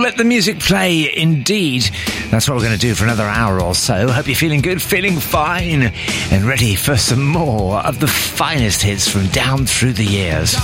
let the music play, indeed. That's what we're going to do for another hour or so. Hope you're feeling good, feeling fine, and ready for some more of the finest hits from down through the years.